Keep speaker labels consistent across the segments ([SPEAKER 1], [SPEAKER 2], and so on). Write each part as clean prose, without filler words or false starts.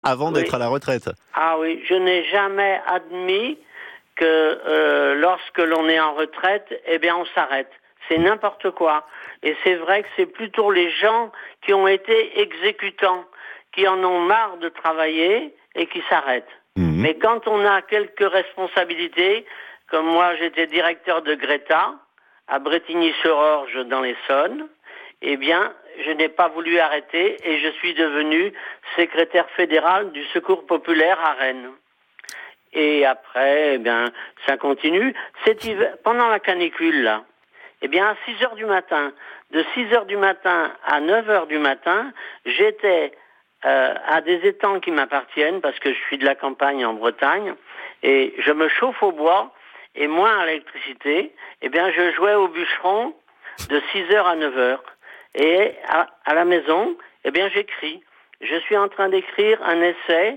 [SPEAKER 1] avant d'être à la retraite.
[SPEAKER 2] Ah oui, je n'ai jamais admis que lorsque l'on est en retraite, eh bien on s'arrête. C'est n'importe quoi. Et c'est vrai que c'est plutôt les gens qui ont été exécutants, qui en ont marre de travailler et qui s'arrêtent. Mais quand on a quelques responsabilités, comme moi j'étais directeur de Greta, à Brétigny-sur-Orge dans l'Essonne, eh bien, je n'ai pas voulu arrêter et je suis devenu secrétaire fédéral du Secours populaire à Rennes. Et après, eh bien, ça continue. Cet hiver, pendant la canicule, là, eh bien, à 6 heures du matin, de 6 heures du matin à 9 heures du matin, j'étais à des étangs qui m'appartiennent parce que je suis de la campagne en Bretagne et je me chauffe au bois et moins à l'électricité. Eh bien, je jouais au bûcheron de 6 heures à 9 heures. Et à la maison, eh bien, j'écris. Je suis en train d'écrire un essai,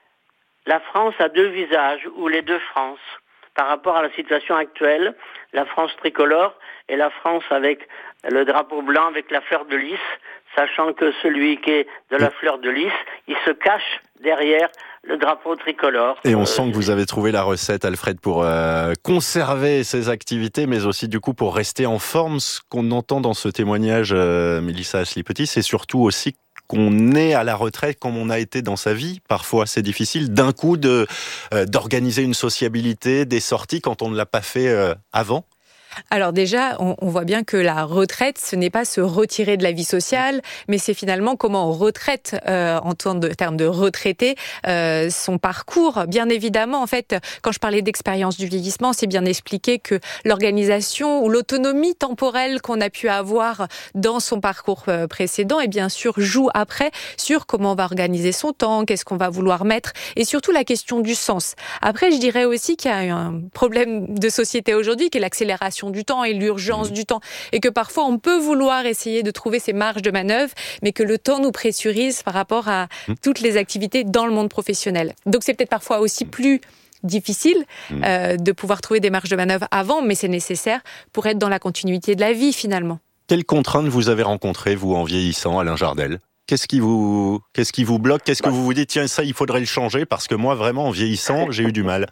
[SPEAKER 2] La France a deux visages, ou les deux Frances, par rapport à la situation actuelle, la France tricolore et la France avec le drapeau blanc avec la fleur de lys, sachant que celui qui est de la fleur de lys, il se cache derrière le drapeau tricolore.
[SPEAKER 1] Et on sent que vous avez trouvé la recette, Alfred, pour conserver ces activités, mais aussi du coup pour rester en forme. Ce qu'on entend dans ce témoignage, Mélissa Asli-Petit, c'est surtout aussi qu'on est à la retraite comme on a été dans sa vie. Parfois, c'est difficile d'un coup d'organiser une sociabilité, des sorties quand on ne l'a pas fait avant.
[SPEAKER 3] Alors déjà, on voit bien que la retraite, ce n'est pas se retirer de la vie sociale, mais c'est finalement comment on retraite, en termes de retraité, son parcours. Bien évidemment, en fait, quand je parlais d'expérience du vieillissement, c'est bien expliqué que l'organisation ou l'autonomie temporelle qu'on a pu avoir dans son parcours précédent, et bien sûr, joue après sur comment on va organiser son temps, qu'est-ce qu'on va vouloir mettre, et surtout la question du sens. Après, je dirais aussi qu'il y a un problème de société aujourd'hui, qui est l'accélération du temps et l'urgence du temps, et que parfois on peut vouloir essayer de trouver ces marges de manœuvre, mais que le temps nous pressurise par rapport à toutes les activités dans le monde professionnel. Donc c'est peut-être parfois aussi plus difficile de pouvoir trouver des marges de manœuvre avant, mais c'est nécessaire pour être dans la continuité de la vie finalement.
[SPEAKER 1] Quelles contraintes vous avez rencontrées, vous, en vieillissant, Alain Jardel ? Qu'est-ce qui vous bloque ? Qu'est-ce que vous vous dites, tiens, ça, il faudrait le changer, parce que moi, vraiment, en vieillissant, j'ai eu du mal.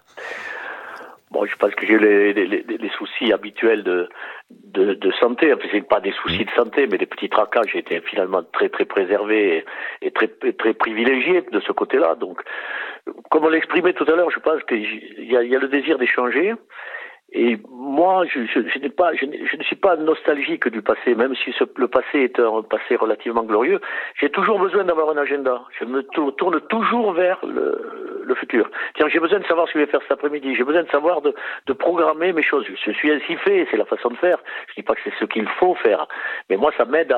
[SPEAKER 4] Bon, je pense que j'ai les soucis habituels de santé. Enfin, c'est pas des soucis de santé, mais des petits tracas. J'ai été finalement très très préservé et très très privilégié de ce côté-là. Donc, comme on l'exprimait tout à l'heure, je pense qu'il y a le désir d'échanger. Et moi, je ne suis pas nostalgique du passé, même si le passé est un passé relativement glorieux. J'ai toujours besoin d'avoir un agenda. Je me tourne toujours vers le futur. Tiens, j'ai besoin de savoir ce que je vais faire cet après-midi. J'ai besoin de savoir de programmer mes choses. Je suis ainsi fait, c'est la façon de faire. Je dis pas que c'est ce qu'il faut faire, mais moi, ça m'aide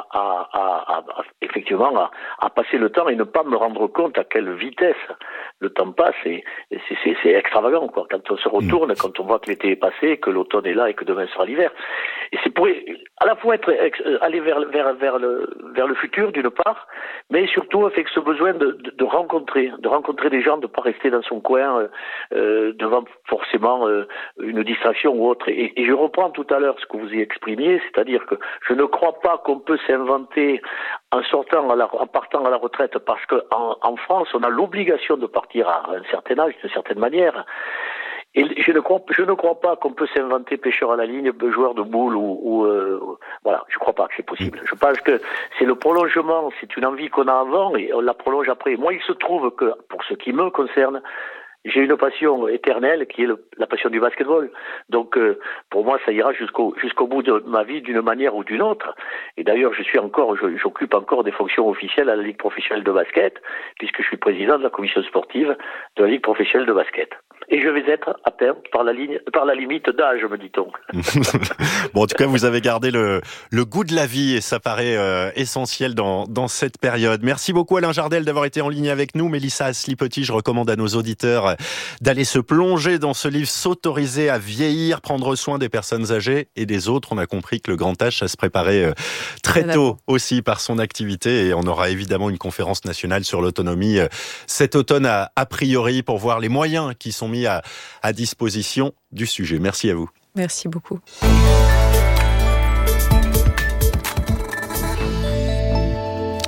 [SPEAKER 4] effectivement à passer le temps et ne pas me rendre compte à quelle vitesse le temps passe. Et c'est extravagant, quoi. Quand on se retourne, quand on voit que l'été est passé, que l'automne est là et que demain sera l'hiver. Et c'est pour à la fois aller vers le futur d'une part, mais surtout avec ce besoin de rencontrer des gens, de pas rester dans son coin devant forcément une distraction ou autre. Et je reprends tout à l'heure ce que vous y exprimiez, c'est-à-dire que je ne crois pas qu'on peut s'inventer en partant à la retraite, parce que en France, on a l'obligation de partir à un certain âge, d'une certaine manière. Et je ne crois pas qu'on peut s'inventer pêcheur à la ligne, joueur de boules voilà, je crois pas que c'est possible. Je pense que c'est le prolongement, c'est une envie qu'on a avant et on la prolonge après. Moi, il se trouve que, pour ce qui me concerne, j'ai une passion éternelle qui est la passion du basketball. Donc, pour moi, ça ira jusqu'au bout de ma vie d'une manière ou d'une autre. Et d'ailleurs, j'occupe encore des fonctions officielles à la Ligue professionnelle de basket, puisque je suis président de la commission sportive de la Ligue professionnelle de basket. Et je vais être atteint par la limite d'âge, me dit-on.
[SPEAKER 1] Bon, en tout cas, vous avez gardé le goût de la vie et ça paraît essentiel dans cette période. Merci beaucoup Alain Jardel d'avoir été en ligne avec nous. Mélissa Asli-Petit, je recommande à nos auditeurs d'aller se plonger dans ce livre, S'autoriser à vieillir, prendre soin des personnes âgées et des autres. On a compris que le grand âge, ça se préparait très tôt aussi par son activité et on aura évidemment une conférence nationale sur l'autonomie cet automne a priori pour voir les moyens qui sont mis à disposition du sujet. Merci à vous.
[SPEAKER 3] Merci beaucoup.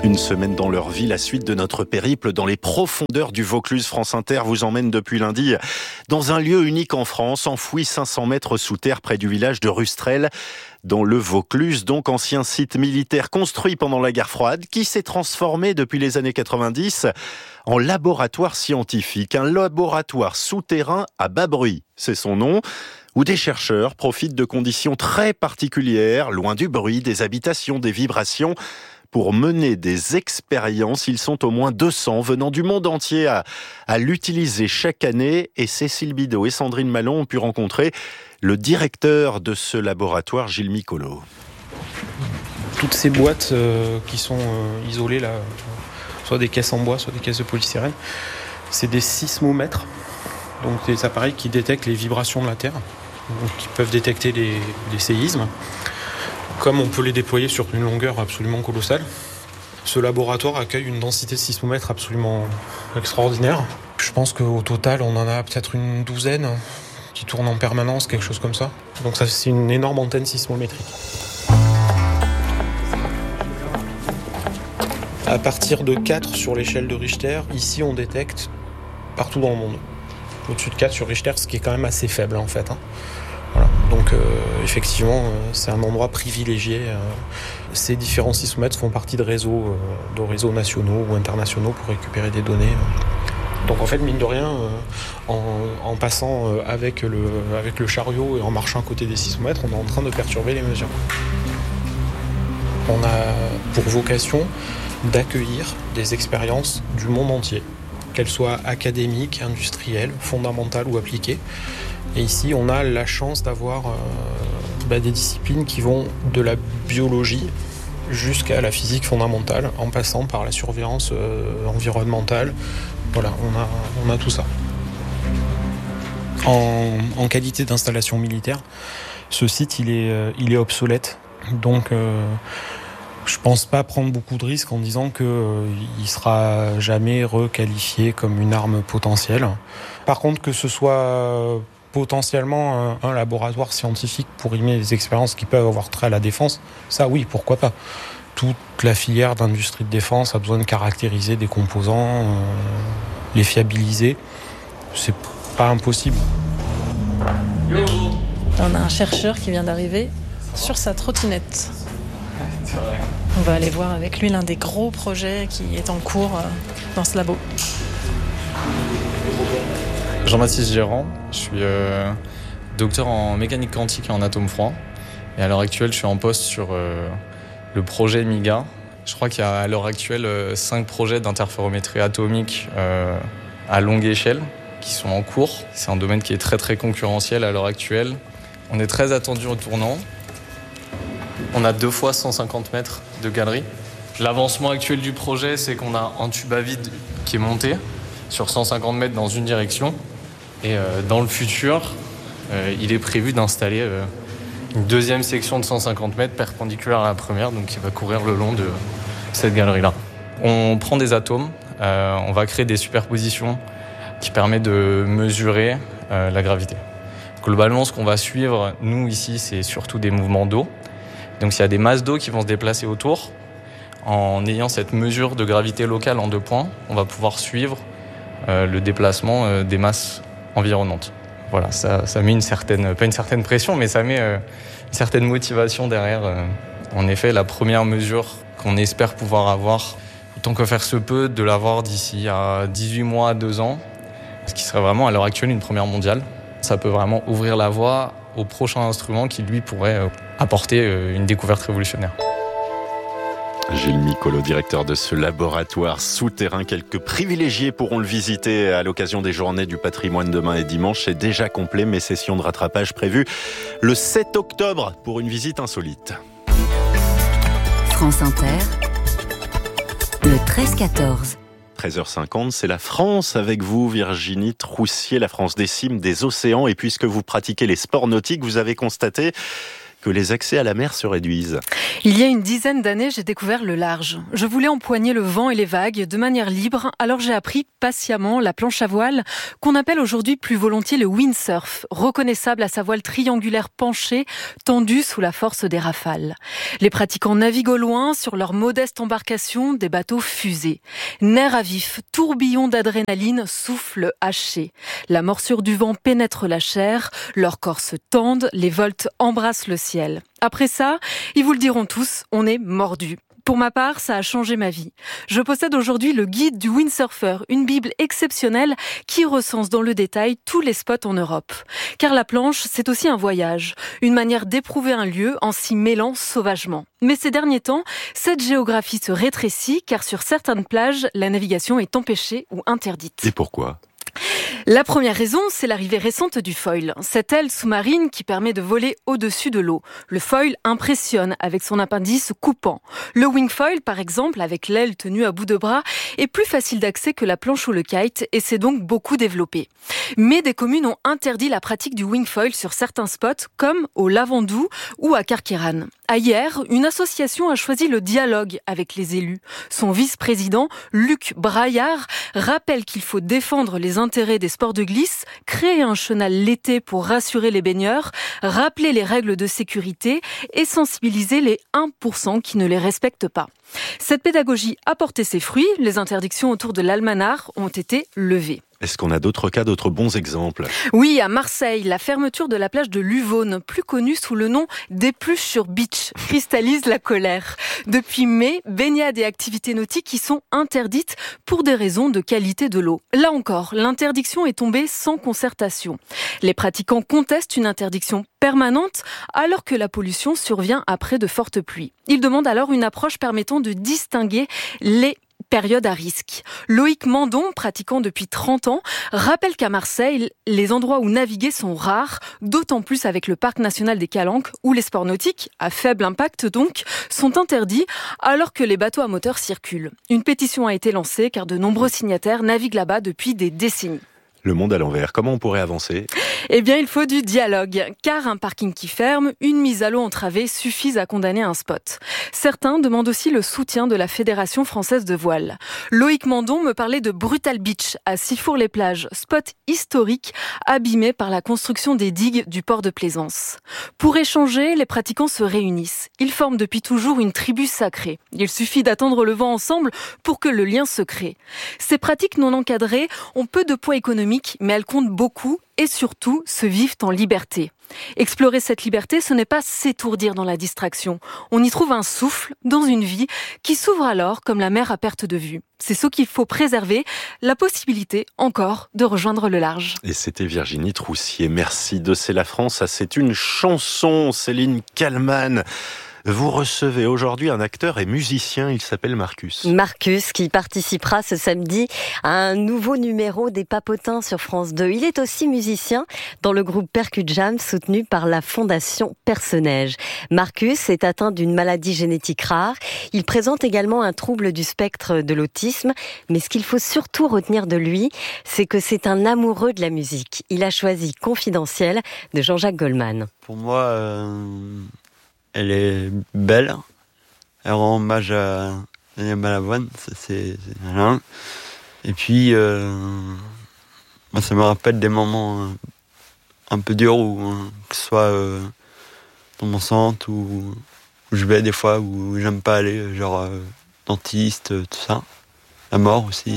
[SPEAKER 1] Une semaine dans leur vie, la suite de notre périple dans les profondeurs du Vaucluse. France Inter vous emmène depuis lundi dans un lieu unique en France, enfoui 500 mètres sous terre près du village de Rustrel, dans le Vaucluse, donc ancien site militaire construit pendant la guerre froide, qui s'est transformé depuis les années 90 en laboratoire scientifique, un laboratoire souterrain à bas bruit, c'est son nom, où des chercheurs profitent de conditions très particulières, loin du bruit, des habitations, des vibrations, pour mener des expériences. Ils sont au moins 200 venant du monde entier à l'utiliser chaque année. Et Cécile Bidot et Sandrine Malon ont pu rencontrer le directeur de ce laboratoire, Gilles Micolo.
[SPEAKER 5] Toutes ces boîtes qui sont isolées, là, soit des caisses en bois, soit des caisses de polystyrène, c'est des sismomètres, donc des appareils qui détectent les vibrations de la Terre, donc qui peuvent détecter les séismes. Comme on peut les déployer sur une longueur absolument colossale, ce laboratoire accueille une densité de sismomètres absolument extraordinaire. Je pense qu'au total, on en a peut-être une douzaine qui tournent en permanence, quelque chose comme ça. Donc ça, c'est une énorme antenne sismométrique. À partir de 4 sur l'échelle de Richter, ici on détecte partout dans le monde. Au-dessus de 4 sur Richter, ce qui est quand même assez faible en fait. Voilà. Donc effectivement, c'est un endroit privilégié. Ces différents sismomètres font partie de réseaux nationaux ou internationaux pour récupérer des données. Donc en fait, mine de rien, en passant avec le chariot et en marchant à côté des sismomètres, on est en train de perturber les mesures. On a pour vocation d'accueillir des expériences du monde entier, qu'elles soient académiques, industrielles, fondamentales ou appliquées. Et ici, on a la chance d'avoir des disciplines qui vont de la biologie jusqu'à la physique fondamentale, en passant par la surveillance environnementale. Voilà, on a tout ça. En qualité d'installation militaire, ce site, il est obsolète. Donc, je pense pas prendre beaucoup de risques en disant qu'il sera jamais requalifié comme une arme potentielle. Par contre, que ce soit potentiellement un laboratoire scientifique pour y mener des expériences qui peuvent avoir trait à la défense, ça oui, pourquoi pas. Toute la filière d'industrie de défense a besoin de caractériser des composants, les fiabiliser. C'est pas impossible.
[SPEAKER 6] On a un chercheur qui vient d'arriver sur sa trottinette. On va aller voir avec lui l'un des gros projets qui est en cours dans ce labo.
[SPEAKER 7] Jean-Baptiste Gérand, je suis docteur en mécanique quantique et en atomes froids. Et à l'heure actuelle, je suis en poste sur le projet MIGA. Je crois qu'il y a à l'heure actuelle 5 projets d'interférométrie atomique à longue échelle qui sont en cours. C'est un domaine qui est très très concurrentiel à l'heure actuelle. On est très attendu au tournant. On a 2 fois 150 mètres de galerie. L'avancement actuel du projet, c'est qu'on a un tube à vide qui est monté sur 150 mètres dans une direction. Et dans le futur, il est prévu d'installer une deuxième section de 150 mètres perpendiculaire à la première, donc qui va courir le long de cette galerie-là. On prend des atomes, on va créer des superpositions qui permettent de mesurer la gravité. Globalement, ce qu'on va suivre, nous, ici, c'est surtout des mouvements d'eau. Donc s'il y a des masses d'eau qui vont se déplacer autour, en ayant cette mesure de gravité locale en 2 points, on va pouvoir suivre le déplacement des masses environnantes. Voilà, ça met pas une certaine pression, mais ça met une certaine motivation derrière. En effet, la première mesure qu'on espère pouvoir avoir, autant que faire se peut, de l'avoir d'ici à 18 mois à 2 ans, ce qui serait vraiment à l'heure actuelle une première mondiale. Ça peut vraiment ouvrir la voie au prochain instrument qui, lui, pourrait apporter une découverte révolutionnaire.
[SPEAKER 1] Gilles Micolo, directeur de ce laboratoire souterrain. Quelques privilégiés pourront le visiter à l'occasion des Journées du patrimoine demain et dimanche. C'est déjà complet, mais session de rattrapage prévue le 7 octobre pour une visite insolite.
[SPEAKER 8] France Inter, le 13-14.
[SPEAKER 1] 13h50, c'est la France avec vous, Virginie Troussier, la France des cimes, des océans. Et puisque vous pratiquez les sports nautiques, vous avez constaté que les accès à la mer se réduisent.
[SPEAKER 9] Il y a une dizaine d'années, j'ai découvert le large. Je voulais empoigner le vent et les vagues de manière libre, alors j'ai appris patiemment la planche à voile, qu'on appelle aujourd'hui plus volontiers le windsurf, reconnaissable à sa voile triangulaire penchée, tendue sous la force des rafales. Les pratiquants naviguent au loin sur leur modeste embarcation, des bateaux fusées. Nerfs à vif, tourbillons d'adrénaline, souffle haché. La morsure du vent pénètre la chair, leurs corps se tendent, les volts embrassent le ciel. Après ça, ils vous le diront tous, on est mordus. Pour ma part, ça a changé ma vie. Je possède aujourd'hui le guide du windsurfer, une bible exceptionnelle qui recense dans le détail tous les spots en Europe. Car la planche, c'est aussi un voyage, une manière d'éprouver un lieu en s'y mêlant sauvagement. Mais ces derniers temps, cette géographie se rétrécit car sur certaines plages, la navigation est empêchée ou interdite.
[SPEAKER 1] Et pourquoi ?
[SPEAKER 9] La première raison, c'est l'arrivée récente du foil, cette aile sous-marine qui permet de voler au-dessus de l'eau. Le foil impressionne avec son appendice coupant. Le wingfoil, par exemple, avec l'aile tenue à bout de bras, est plus facile d'accès que la planche ou le kite et s'est donc beaucoup développé. Mais des communes ont interdit la pratique du wingfoil sur certains spots, comme au Lavandou ou à Carqueiranne. Hier, une association a choisi le dialogue avec les élus. Son vice-président, Luc Braillard, rappelle qu'il faut défendre les intérêts des sports de glisse, créer un chenal l'été pour rassurer les baigneurs, rappeler les règles de sécurité et sensibiliser les 1% qui ne les respectent pas. Cette pédagogie a porté ses fruits, les interdictions autour de l'Almanar ont été levées.
[SPEAKER 1] Est-ce qu'on a d'autres cas, d'autres bons exemples ?
[SPEAKER 9] Oui, à Marseille, la fermeture de la plage de Luvonne, plus connue sous le nom d'Épluche sur Beach, cristallise la colère. Depuis mai, baignades et activités nautiques y sont interdites pour des raisons de qualité de l'eau. Là encore, l'interdiction est tombée sans concertation. Les pratiquants contestent une interdiction permanente alors que la pollution survient après de fortes pluies. Ils demandent alors une approche permettant de distinguer les période à risque. Loïc Mandon, pratiquant depuis 30 ans, rappelle qu'à Marseille, les endroits où naviguer sont rares, d'autant plus avec le parc national des Calanques, où les sports nautiques, à faible impact donc, sont interdits alors que les bateaux à moteur circulent. Une pétition a été lancée car de nombreux signataires naviguent là-bas depuis des décennies.
[SPEAKER 1] Le monde à l'envers, comment on pourrait avancer ?
[SPEAKER 9] Eh bien, il faut du dialogue, car un parking qui ferme, une mise à l'eau entravée suffisent à condamner un spot. Certains demandent aussi le soutien de la Fédération française de voile. Loïc Mandon me parlait de Brutal Beach, à Sifour-les-Plages, spot historique abîmé par la construction des digues du port de Plaisance. Pour échanger, les pratiquants se réunissent. Ils forment depuis toujours une tribu sacrée. Il suffit d'attendre le vent ensemble pour que le lien se crée. Ces pratiques non encadrées ont peu de poids économique, mais elles comptent beaucoup et surtout se vivent en liberté. Explorer cette liberté, ce n'est pas s'étourdir dans la distraction. On y trouve un souffle dans une vie qui s'ouvre alors comme la mer à perte de vue. C'est ce qu'il faut préserver, la possibilité encore de rejoindre le large.
[SPEAKER 1] Et c'était Virginie Troussier. Merci de C'est la France. Ça, c'est une chanson, Céline Kallmann. Vous recevez aujourd'hui un acteur et musicien, il s'appelle Marcus.
[SPEAKER 10] Marcus qui participera ce samedi à un nouveau numéro des Papotins sur France 2. Il est aussi musicien dans le groupe Percut Jam soutenu par la Fondation Perce-Neige. Marcus est atteint d'une maladie génétique rare. Il présente également un trouble du spectre de l'autisme. Mais ce qu'il faut surtout retenir de lui, c'est que c'est un amoureux de la musique. Il a choisi Confidentiel de Jean-Jacques Goldman.
[SPEAKER 11] Pour moi, elle est belle. Elle rend hommage à Daniel Balavoine, c'est rien. Et puis, moi, ça me rappelle des moments un peu durs, que ce soit dans mon centre, où je vais des fois où j'aime pas aller, genre dentiste, tout ça. La mort aussi.